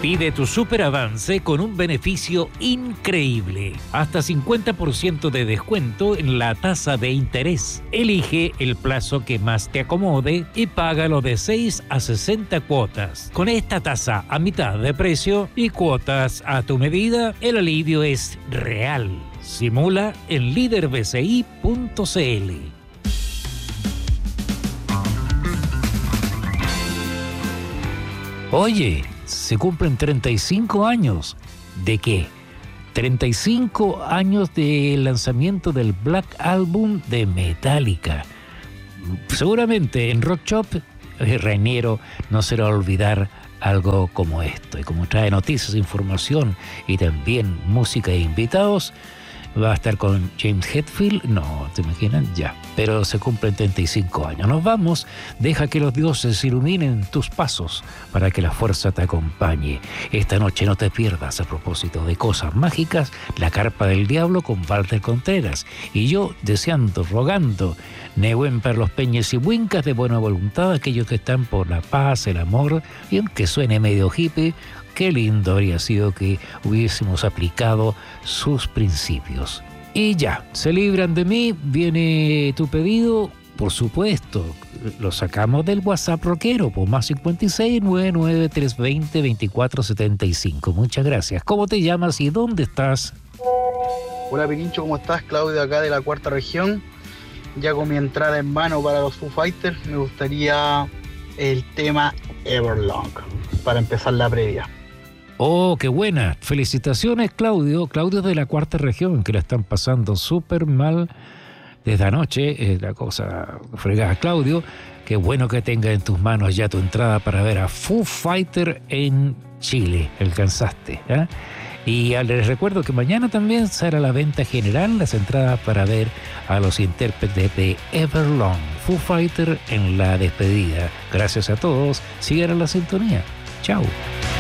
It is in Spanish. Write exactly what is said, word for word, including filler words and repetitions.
Pide tu superavance con un beneficio increíble. Hasta cincuenta por ciento de descuento en la tasa de interés. Elige el plazo que más te acomode y págalo de seis a sesenta cuotas. Con esta tasa a mitad de precio y cuotas a tu medida, el alivio es real. Simula en líder b c i punto c l. Oye, se cumplen treinta y cinco años. ¿De qué? treinta y cinco años del lanzamiento del Black Album de Metallica. Seguramente en Rock Shop, Reiniero no se le va a olvidar algo como esto. Y como trae noticias, información y también música e invitados, va a estar con James Hetfield. No, ¿te imaginan? Ya. Pero se cumplen treinta y cinco años. Nos vamos. Deja que los dioses iluminen tus pasos para que la fuerza te acompañe. Esta noche no te pierdas, a propósito de cosas mágicas, La Carpa del Diablo con Walter Contreras. Y yo deseando, rogando, Nehuen para los peñes y huincas de buena voluntad, aquellos que están por la paz, el amor, y aunque suene medio hippie, qué lindo habría sido que hubiésemos aplicado sus principios. Y ya, se libran de mí, viene tu pedido, por supuesto, lo sacamos del WhatsApp rockero, por más cincuenta y seis, nueve nueve tres dos cero, veinticuatro setenta y cinco. Muchas gracias. ¿Cómo te llamas y dónde estás? Hola Pirincho, ¿cómo estás? Claudio acá de la cuarta región. Ya con mi entrada en mano para los Foo Fighters, me gustaría el tema Everlong para empezar la previa. Oh, qué buena. Felicitaciones, Claudio. Claudio de la cuarta región, que la están pasando súper mal desde anoche. Es la cosa fregada. Claudio, qué bueno que tengas en tus manos ya tu entrada para ver a Foo Fighter en Chile. Alcanzaste, ¿eh? Y les recuerdo que mañana también será la venta general las entradas para ver a los intérpretes de Everlong, Foo Fighter en la despedida. Gracias a todos. Sigan en la sintonía. Chao.